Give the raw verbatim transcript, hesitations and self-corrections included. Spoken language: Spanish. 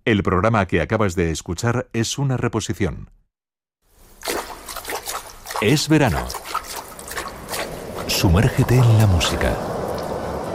El programa que acabas de escuchar es una reposición. Es verano. Sumérgete en la música.